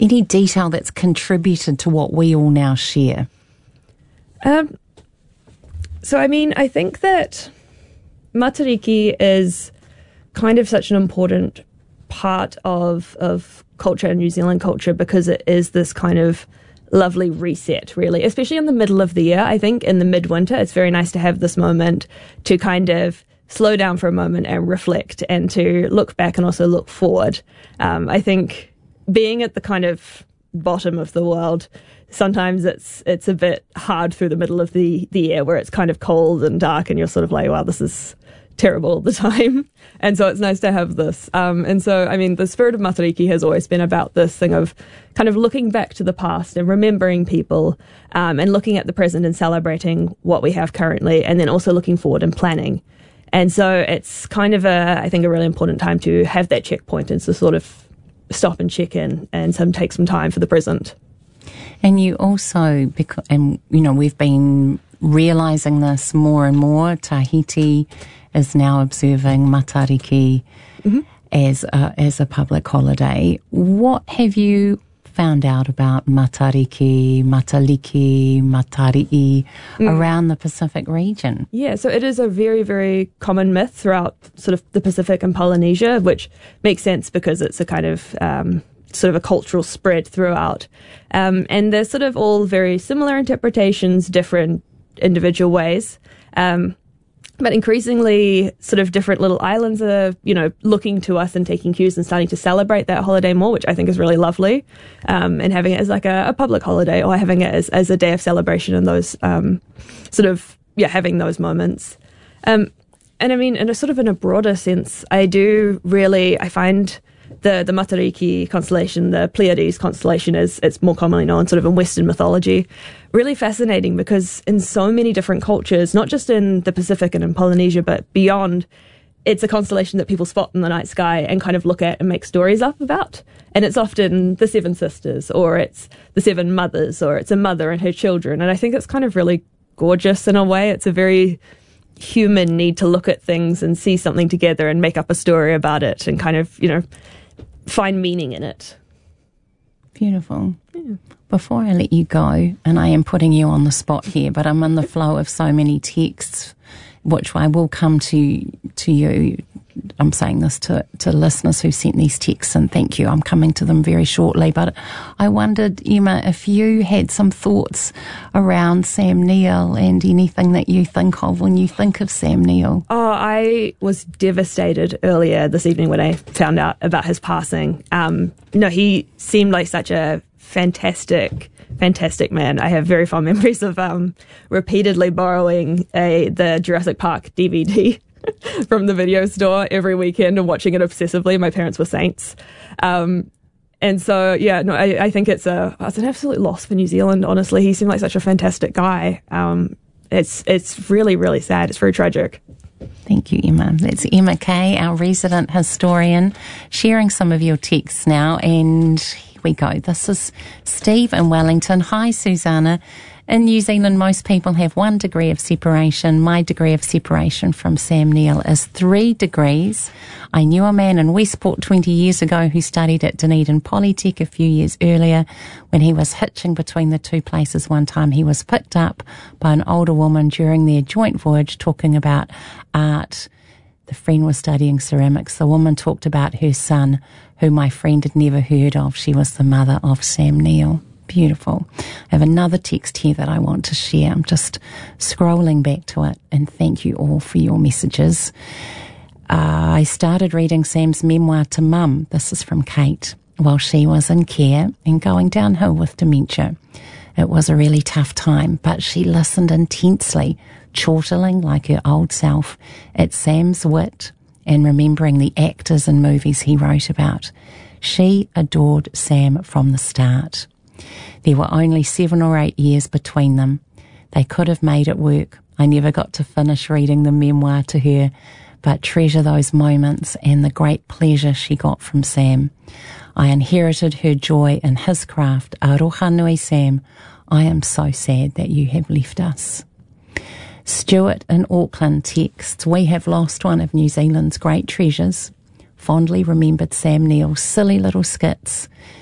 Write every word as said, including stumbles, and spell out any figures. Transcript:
any detail that's contributed to what we all now share? Um, so, I mean, I think that Matariki is kind of such an important part of of culture and New Zealand culture because it is this kind of lovely reset, really, especially in the middle of the year. I think in the midwinter, it's very nice to have this moment to kind of slow down for a moment and reflect and to look back and also look forward. Um, I think being at the kind of bottom of the world, sometimes it's it's a bit hard through the middle of the, the year where it's kind of cold and dark and you're sort of like, wow, this is terrible all the time. And so it's nice to have this. Um, and so, I mean, the spirit of Matariki has always been about this thing of kind of looking back to the past and remembering people um, and looking at the present and celebrating what we have currently, and then also looking forward and planning. And so it's kind of a, I think, a really important time to have that checkpoint and to sort of stop and check in and some take some time for the present. And you also, because, and you know, we've been realising this more and more. Tahiti is now observing Matariki mm-hmm. as a, as a public holiday. What have you found out about Matariki, Mataliki, Matarii mm. around the Pacific region? Yeah, so it is a very, very common myth throughout sort of the Pacific and Polynesia, which makes sense because it's a kind of um, sort of a cultural spread throughout. Um, and they're sort of all very similar interpretations, different individual ways. Um, But increasingly, sort of different little islands are, you know, looking to us and taking cues and starting to celebrate that holiday more, which I think is really lovely. Um, and having it as like a, a public holiday, or having it as, as a day of celebration, and those um, sort of, yeah, having those moments. Um, and I mean, in a sort of in a broader sense, I do really, I find the the Matariki constellation, the Pleiades constellation, as it's more commonly known, sort of in Western mythology, really fascinating because in so many different cultures, not just in the Pacific and in Polynesia, but beyond, it's a constellation that people spot in the night sky and kind of look at and make stories up about. And it's often the seven sisters, or it's the seven mothers, or it's a mother and her children. And I think it's kind of really gorgeous in a way. It's a very human need to look at things and see something together and make up a story about it and kind of, you know, find meaning in it. Beautiful. Yeah. Before I let you go, and I am putting you on the spot here, but I'm in the flow of so many texts, which I will come to to you. I'm saying this to, to listeners who sent these texts, and thank you. I'm coming to them very shortly. But I wondered, Emma, if you had some thoughts around Sam Neill and anything that you think of when you think of Sam Neill. Oh, I was devastated earlier this evening when I found out about his passing. Um, no, he seemed like such a fantastic, fantastic man. I have very fond memories of um, repeatedly borrowing a the Jurassic Park D V D from the video store every weekend and watching it obsessively. My parents were saints. Um, and so, yeah, no, I, I think it's a it's an absolute loss for New Zealand, honestly. He seemed like such a fantastic guy. Um, it's it's really, really sad. It's very tragic. Thank you, Emma. That's Emma Kay, our resident historian, sharing some of your texts now. And here we go. This is Steve in Wellington. Hi, Susanna. In New Zealand, most people have one degree of separation. My degree of separation from Sam Neill is three degrees. I knew a man in Westport twenty years ago who studied at Dunedin Polytech a few years earlier. When he was hitching between the two places one time, he was picked up by an older woman during their joint voyage talking about art. The friend was studying ceramics. The woman talked about her son, who my friend had never heard of. She was the mother of Sam Neill. Beautiful. I have another text here that I want to share. I'm just scrolling back to it, and thank you all for your messages. Uh, I started reading Sam's memoir to Mum, this is from Kate, while she was in care and going downhill with dementia. It was a really tough time, but she listened intensely, chortling like her old self at Sam's wit and remembering the actors and movies he wrote about. She adored Sam from the start. There were only seven or eight years between them. They could have made it work. I never got to finish reading the memoir to her, but treasure those moments and the great pleasure she got from Sam. I inherited her joy in his craft. Aroha nui, Sam. I am so sad that you have left us. Stuart in Auckland texts, we have lost one of New Zealand's great treasures. Fondly remembered Sam Neill's silly little skits.